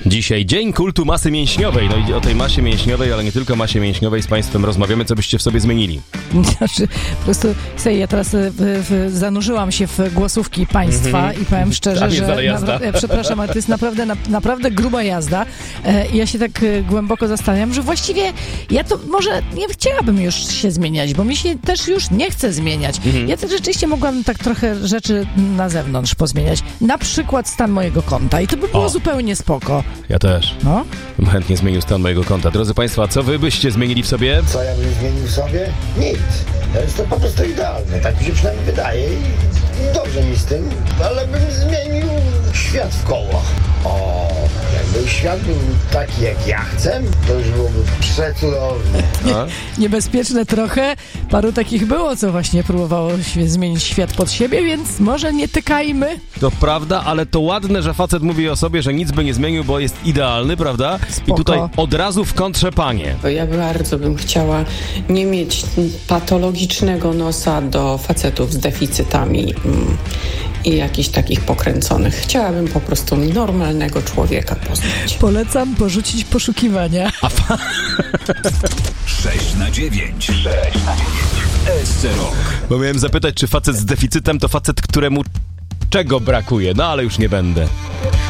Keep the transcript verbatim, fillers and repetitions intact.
Dzisiaj dzień kultu masy mięśniowej. No i o tej masie mięśniowej, ale nie tylko masie mięśniowej z Państwem rozmawiamy, co byście w sobie zmienili. Znaczy, po prostu, słuchaj, ja teraz w, w, zanurzyłam się w głosówki państwa mm-hmm. i powiem szczerze, A nie, że... Napra- ja, przepraszam, ale to jest naprawdę, na, naprawdę gruba jazda. E, ja się tak e, głęboko zastanawiam, że właściwie ja to może nie chciałabym już się zmieniać, bo mi się też już nie chce zmieniać. Mm-hmm. Ja też rzeczywiście mogłabym tak trochę rzeczy na zewnątrz pozmieniać. Na przykład stan mojego konta i to by było o. zupełnie spoko. Ja też. No? Chętnie zmienił stan mojego konta. Drodzy Państwo, co wy byście zmienili w sobie? Co ja bym zmienił w sobie? Nic. Ja jestem po prostu idealny. Tak mi się przynajmniej wydaje i dobrze mi z tym, ale bym zmienił świat w koło. O, jakby świat był taki jak ja chcę, to już byłoby przecudownie. Niebezpieczne trochę. Paru takich było, co właśnie próbowało się zmienić świat pod siebie, więc może nie tykajmy. To prawda, ale to ładne, że facet mówi o sobie, że nic by nie zmienił, bo jest idealny, prawda? Spoko. I tutaj od razu w kontrze panie. Ja bardzo bym chciała nie mieć patologicznego nosa do facetów z deficytami mm, i jakichś takich pokręconych. Chciałabym po prostu normalnego człowieka poznać. Polecam porzucić poszukiwania. Fa- sześć na dziewięć. sześć na dziewięć. S C Rock. Bo miałem zapytać, czy facet z deficytem to facet, któremu czego brakuje, no ale już nie będę.